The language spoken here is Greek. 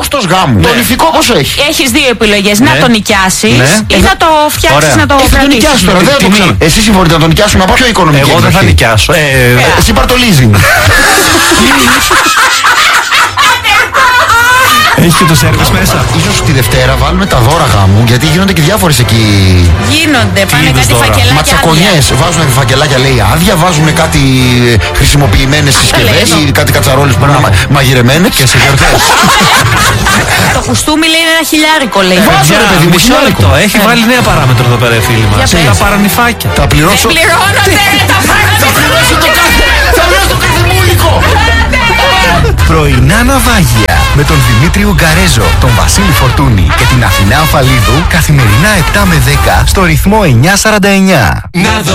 κόστος γάμου. Το ηθικό πόσο έχει? Έχεις δύο επιλογές. Να το νοικιάσεις ή να το φτιάξεις, να το κρατήσεις. Θα νοικιάσεις τώρα, δεν το ξέρω. Εσύ συμφωνείτε να το νοικιάσουμε από πιο οικονομική? Εγώ δεν θα νοικιάσω. Εσύ πάρ' το leasing. Έχει και το σέρβις μέσα. Ίσως τη Δευτέρα βάλουμε τα δώρα γάμου, γιατί γίνονται και διάφορες εκεί. Γίνονται, πάνε κάτι δώρα? φακελάκια. Ματσακονιές. Βάζουν φακελάκια, λέει, άδεια. Βάζουν κάτι χρησιμοποιημένες συσκευές ή κάτι κατσαρόλες που είναι μαγειρεμένες. Και σε γιορτές. Το κουστούμι λέει είναι 1.000, λέει. Βάζω, ρε παιδί μου, Μισό λεπτό. Έχει βάλει νέα παράμετρο εδώ πέρα, φίλοι μας. Τα παρανυφάκια. Θα πληρώσω. Πληρώνονται τα Θα πληρώσω το κάθε. Θα πληρώσω το κάθε μούλικο. Πρωινά ναυάγια με τον Δημήτρη Ουγκαρέζο, τον Βασίλη Φορτούνη και την Αθηνά Αφαλίδου καθημερινά 7 με 10 στο ρυθμό 949.